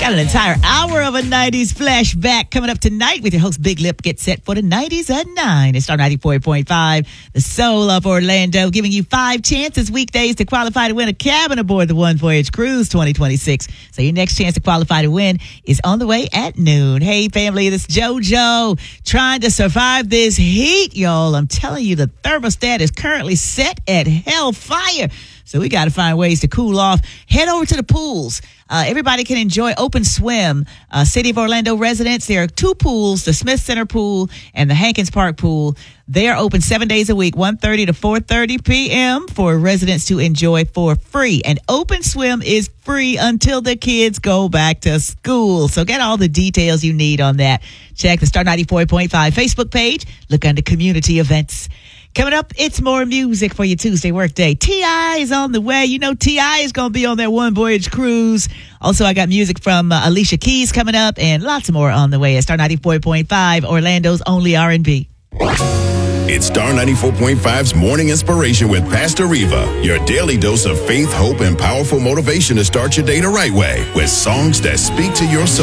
Got an entire hour of a 90s flashback coming up tonight with your host, Big Lip. Get set for the 90s at 9. It's Star 94.5, the soul of Orlando, giving you 5 chances weekdays to qualify to win a cabin aboard the One Voyage Cruise 2026. So your next chance to qualify to win is on the way at noon. Hey, family, this is JoJo trying to survive this heat, y'all. I'm telling you, the thermostat is currently set at hellfire. So we got to find ways to cool off. Head over to the pools. Everybody can enjoy Open Swim. City of Orlando residents, there are 2 pools, the Smith Center pool and the Hankins Park pool. They are open 7 days a week, 1:30 to 4:30 p.m. for residents to enjoy for free. And Open Swim is free until the kids go back to school. So get all the details you need on that. Check the Star 94.5 Facebook page. Look under community events. Coming up, it's more music for your Tuesday workday. T.I. is on the way. You know T.I. is going to be on that One Voyage Cruise. Also, I got music from Alicia Keys coming up and lots more on the way at Star 94.5, Orlando's only R&B. It's Star 94.5's Morning Inspiration with Pastor Reva, your daily dose of faith, hope, and powerful motivation to start your day the right way with songs that speak to your soul.